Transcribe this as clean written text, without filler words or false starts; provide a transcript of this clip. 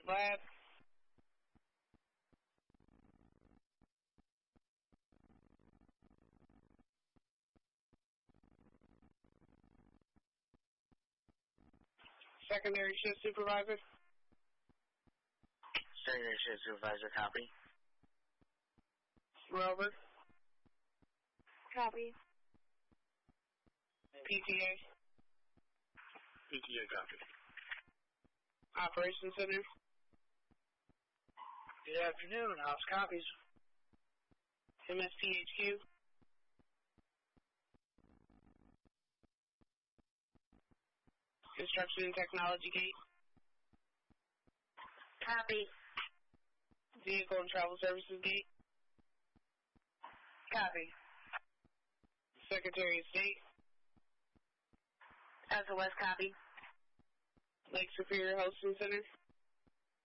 Lab. Secondary shift supervisor. Secondary shift supervisor, copy. Rover. Copy. PTA. PTA, copy. Operations Center. Good afternoon. Ops copies. MSPHQ. Construction and Technology Gate. Copy. Vehicle and Travel Services Gate. Copy. Secretary of State. SOS copy. Lake Superior Hosting Center.